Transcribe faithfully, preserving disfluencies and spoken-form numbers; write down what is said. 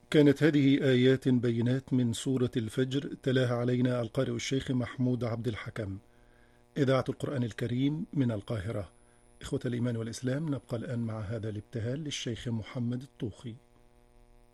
كانت هذه آيات بينات من سورة الفجر، تلاها علينا القارئ الشيخ محمود عبد الحكم. إذاعة القرآن الكريم من القاهرة. إخوة الإيمان والإسلام، نبقى الآن مع هذا الابتهال للشيخ محمد الطوخي.